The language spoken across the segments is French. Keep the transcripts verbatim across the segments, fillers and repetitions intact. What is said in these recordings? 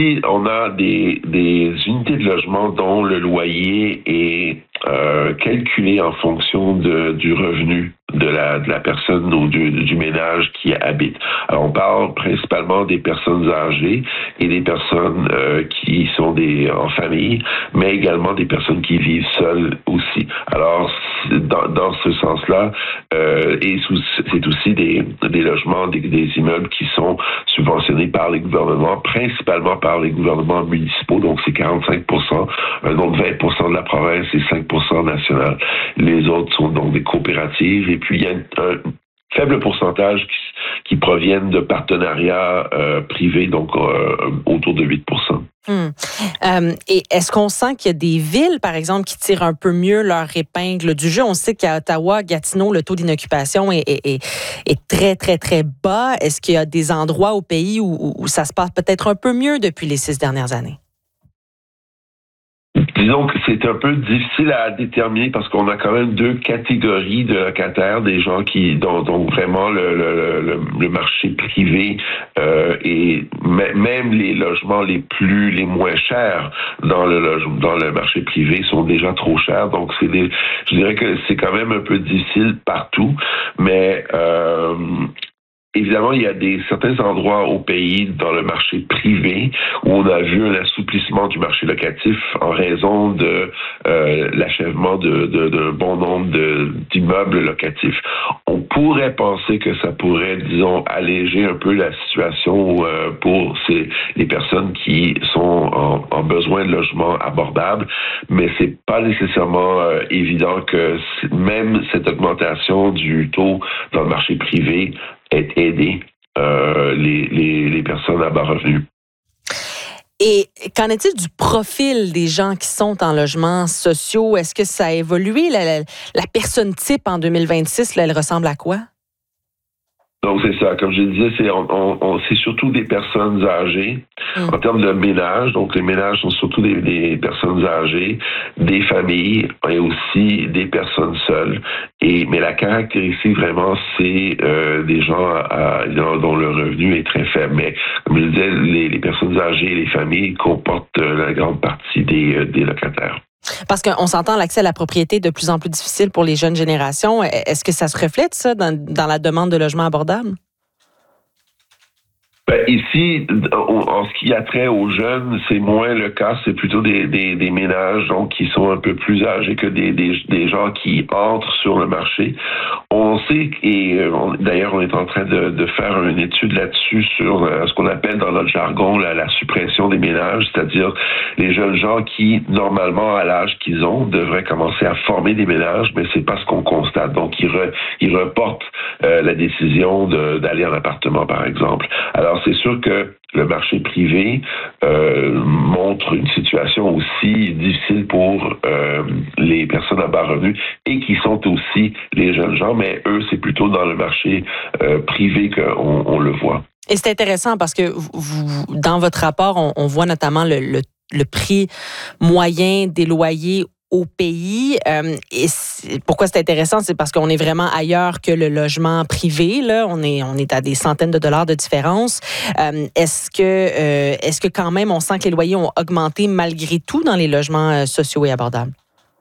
on a des, des unités de logement dont le loyer est euh, calculé en fonction de, du revenu de la, de la personne ou du, du ménage qui habite. Alors, on parle principalement des personnes âgées et des personnes euh, qui sont des en famille, mais également des personnes qui vivent seules aussi. Alors, dans, dans ce sens-là, euh, et sous, c'est aussi des, des logements, des, des immeubles qui sont subventionnés par les gouvernements, principalement par les gouvernements municipaux, donc c'est quarante-cinq pour cent, un autre vingt pour cent de la province et cinq pour cent national. Les autres sont donc des coopératives, et puis il y a un faible pourcentage qui, qui proviennent de partenariats euh, privés, donc euh, autour de huit pour cent. Hum. Euh, et est-ce qu'on sent qu'il y a des villes, par exemple, qui tirent un peu mieux leur épingle du jeu? On sait qu'à Ottawa, Gatineau, le taux d'inoccupation est, est, est, est très, très, très bas. Est-ce qu'il y a des endroits au pays où, où ça se passe peut-être un peu mieux depuis les six dernières années? Disons que c'est un peu difficile à déterminer parce qu'on a quand même deux catégories de locataires, des gens qui dont, dont vraiment le, le, le, le marché privé euh, et m- même les logements les plus les moins chers dans le loge, dans le marché privé sont déjà trop chers. Donc c'est des, je dirais que c'est quand même un peu difficile partout, mais euh, évidemment, il y a des certains endroits au pays dans le marché privé où on a vu un assouplissement du marché locatif en raison de euh, l'achèvement de, de, d'un bon nombre de, d'immeubles locatifs. On pourrait penser que ça pourrait, disons, alléger un peu la situation euh, pour ces, les personnes qui sont en, en besoin de logements abordables, mais c'est pas nécessairement euh, évident que même cette augmentation du taux dans le marché privé ait aidé euh, les, les, les personnes à bas revenus. Et qu'en est-il du profil des gens qui sont en logements sociaux? Est-ce que ça a évolué? La, la, la personne type en deux mille vingt-six, là, elle ressemble à quoi? Donc, c'est ça. Comme je disais, c'est, on, on, on, c'est surtout des personnes âgées. Mmh. En termes de ménage, donc les ménages sont surtout des, des personnes âgées, des familles et aussi des personnes seules. Et, mais la caractéristique vraiment, c'est euh, des gens à, dont le revenu est très faible. Mais comme je disais, les, les personnes âgées et les familles comportent euh, la grande partie des, euh, des locataires. Parce qu'on s'entend, l'accès à la propriété est de plus en plus difficile pour les jeunes générations. Est-ce que ça se reflète, ça, dans, dans la demande de logements abordables? Ben, ici, en ce qui a trait aux jeunes, c'est moins le cas. C'est plutôt des, des, des ménages donc qui sont un peu plus âgés que des, des, des gens qui entrent sur le marché. On sait, et on, d'ailleurs, on est en train de, de faire une étude là-dessus sur euh, ce qu'on appelle dans notre jargon la, la suppression des ménages, c'est-à-dire les jeunes gens qui, normalement, à l'âge qu'ils ont, devraient commencer à former des ménages, mais c'est pas ce qu'on constate. Donc, ils, re, ils reportent euh, la décision de, d'aller en appartement, par exemple. Alors, c'est sûr que le marché privé euh, montre une situation aussi difficile pour euh, les personnes à bas revenus et qui sont aussi les jeunes gens, mais eux, c'est plutôt dans le marché euh, privé qu'on on le voit. Et c'est intéressant parce que vous, dans votre rapport, on, on voit notamment le, le, le prix moyen des loyers au pays. Euh, et c'est, pourquoi c'est intéressant? C'est parce qu'on est vraiment ailleurs que le logement privé. Là. On est, on est à des centaines de dollars de différence. Euh, est-ce que, euh, est-ce que quand même on sent que les loyers ont augmenté malgré tout dans les logements sociaux et abordables?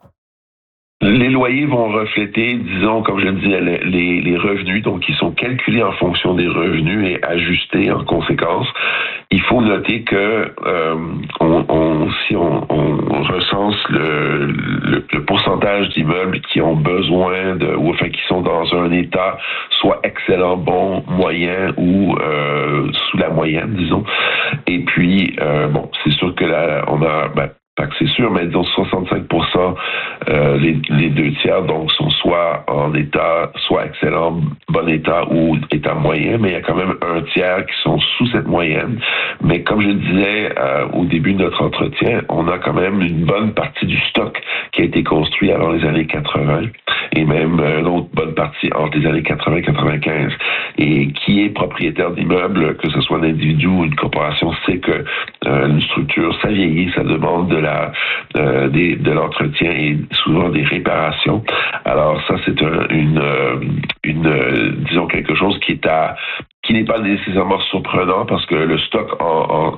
Les loyers vont refléter, disons, comme je le disais, les, les revenus, donc ils sont calculés en fonction des revenus et ajustés en conséquence. Il faut noter que euh, on, on, si on, on recense le, le, le pourcentage d'immeubles qui ont besoin de, ou enfin qui sont dans un état soit excellent, bon, moyen ou euh, sous la moyenne, disons. Et puis, euh, bon, c'est sûr que là, on a ben, c'est sûr, mais disons soixante-cinq pour cent, euh, les, les deux tiers, donc, sont soit en état, soit excellent, bon état ou état moyen, mais il y a quand même un tiers qui sont sous cette moyenne. Mais comme je le disais euh, au début de notre entretien, on a quand même une bonne partie du stock qui a été construit avant les années quatre-vingts et même une autre bonne partie entre les années quatre-vingts et quatre-vingt-quinze. Et qui est propriétaire d'immeubles, que ce soit un individu ou une corporation, sait que euh, une structure, ça vieillit, ça demande de la euh, des, de l'entretien et souvent des réparations. Alors ça, c'est un, une, une, une disons quelque chose qui est à qui n'est pas nécessairement surprenant parce que le stock en,